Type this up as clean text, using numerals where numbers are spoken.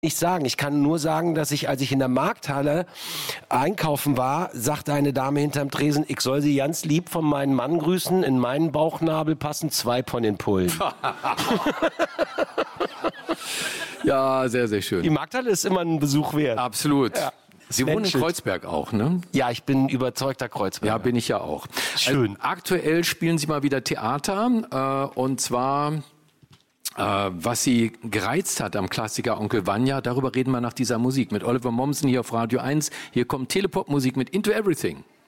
nicht sagen. Ich kann nur sagen, dass als ich in der Markthalle einkaufen war, sagte eine Dame hinterm Tresen, ich soll sie ganz lieb von meinem Mann grüßen. In meinen Bauchnabel passen 2 von den Pullen. Ja, sehr, sehr schön. Die Markthalle ist immer ein Besuch wert. Absolut. Ja. Sie wohnen in Kreuzberg auch, ne? Ja, ich bin überzeugter Kreuzberger. Ja, bin ich ja auch. Schön. Aktuell spielen Sie mal wieder Theater und zwar... was Sie gereizt hat am Klassiker Onkel Vanya, darüber reden wir nach dieser Musik mit Oliver Mommsen hier auf Radio 1. Hier kommt Telepop-Musik mit Into Everything.